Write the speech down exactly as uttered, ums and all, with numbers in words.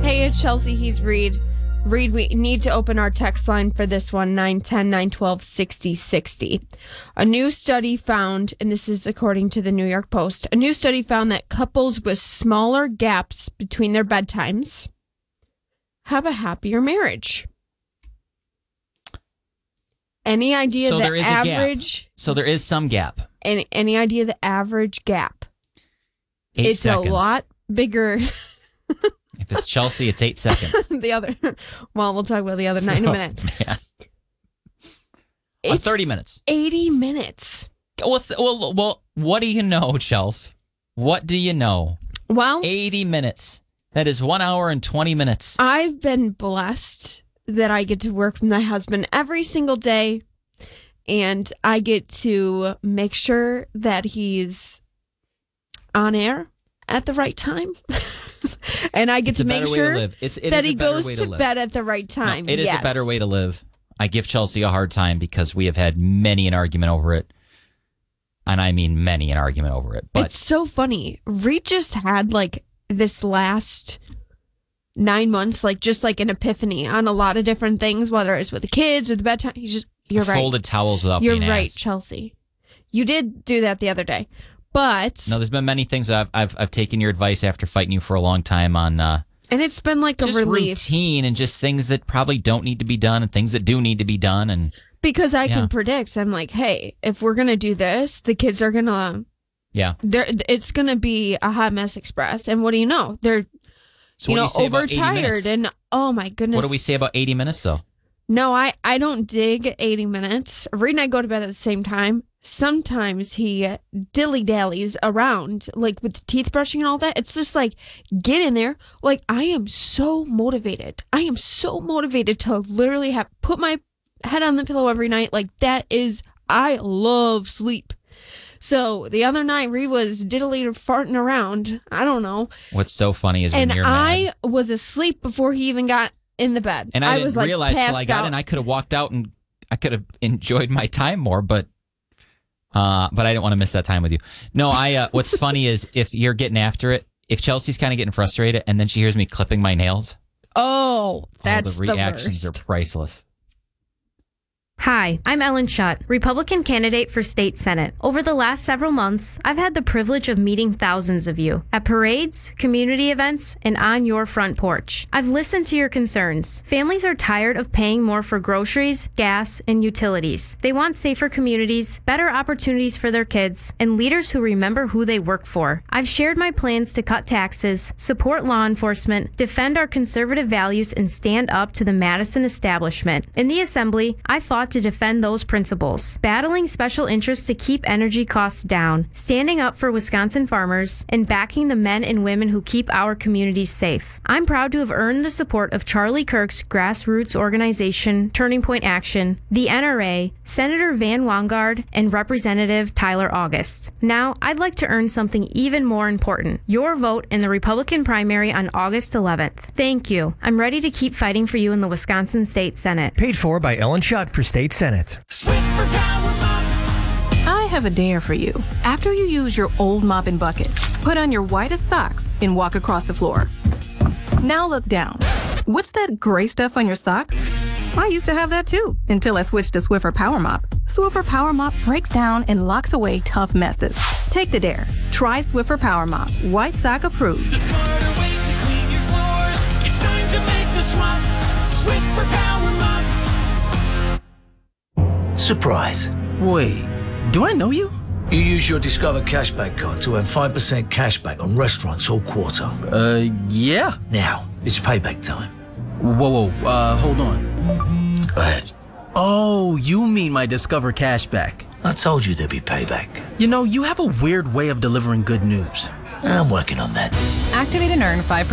Hey, it's Chelsea. He's Reed. Reed, we need to open our text line for this one, nine one zero, nine one two, six zero six zero. A new study found, and this is according to the New York Post, a new study found that couples with smaller gaps between their bedtimes have a happier marriage. Any idea so the there is average? A gap. So there is some gap. Any, any idea the average gap? Eight it's seconds. a lot bigger. If it's Chelsea, it's eight seconds. The other, well, we'll talk about the other nine in a minute. Yeah. It's uh, thirty minutes. eighty minutes. Well, well, well, what do you know, Chels? What do you know? Well, eighty minutes. That is one hour and twenty minutes. I've been blessed that I get to work with my husband every single day, and I get to make sure that he's on air at the right time. And I get it's to a make better sure way to live. It's, it that is he a better goes way to, to live. bed at the right time. No, it is yes. a better way to live. I give Chelsea a hard time because we have had many an argument over it. And I mean many an argument over it. But it's so funny. Reed just had like this last nine months, like just like an epiphany on a lot of different things, whether it's with the kids or the bedtime. He's just, you're right. Folded towels without You're being right, asked. Chelsea. You did do that the other day. But No, there's been many things I've I've I've taken your advice after fighting you for a long time on uh, and it's been like a just relief routine and just things that probably don't need to be done and things that do need to be done and because I yeah. can predict. I'm like, hey, if we're gonna do this, the kids are gonna yeah, they're it's gonna be a hot mess express. And what do you know? They're so you what know do you say about eighty overtired minutes? and oh my goodness. What do we say about eighty minutes though? No, I, I don't dig eighty minutes. Reed and I go to bed at the same time. Sometimes he dilly-dallies around, like with the teeth brushing and all that. It's just like, get in there. Like, I am so motivated. I am so motivated to literally have put my head on the pillow every night. Like, that is, I love sleep. So the other night, Reed was diddly farting around. I don't know. What's so funny is when and you're I mad. was asleep before he even got in the bed. And I, I didn't was like realize till I got out. in. I could have walked out and I could have enjoyed my time more, but uh, but I didn't want to miss that time with you. No, I. Uh, what's funny is if you're getting after it, if Chelsea's kind of getting frustrated, and then she hears me clipping my nails. Oh, that's oh, the reactions the worst. are priceless. Hi, I'm Ellen Schutt, Republican candidate for state Senate. Over the last several months, I've had the privilege of meeting thousands of you at parades, community events, and on your front porch. I've listened to your concerns. Families are tired of paying more for groceries, gas, and utilities. They want safer communities, better opportunities for their kids, and leaders who remember who they work for. I've shared my plans to cut taxes, support law enforcement, defend our conservative values, and stand up to the Madison establishment. In the Assembly, I fought to defend those principles, battling special interests to keep energy costs down, standing up for Wisconsin farmers, and backing the men and women who keep our communities safe. I'm proud to have earned the support of Charlie Kirk's grassroots organization, Turning Point Action, the N R A, Senator Van Wangard, and Representative Tyler August. Now, I'd like to earn something even more important, your vote in the Republican primary on August eleventh. Thank you. I'm ready to keep fighting for you in the Wisconsin State Senate. Paid for by Ellen Schutt for State Senate. Swiffer Power Mop. I have a dare for you. After you use your old mop and bucket, put on your whitest socks and walk across the floor. Now look down. What's that gray stuff on your socks? I used to have that too, until I switched to Swiffer Power Mop. Swiffer Power Mop breaks down and locks away tough messes. Take the dare. Try Swiffer Power Mop. White sock approved. The smarter way to clean your floors. It's time to make the swap. Swiffer Power Mop. Surprise. Wait, do I know you? You use your Discover Cashback card to earn five percent cashback on restaurants all quarter. Uh, yeah. Now, it's payback time. Whoa, whoa, uh, hold on. Go ahead. Oh, you mean my Discover Cashback. I told you there'd be payback. You know, you have a weird way of delivering good news. I'm working on that. Activate and earn five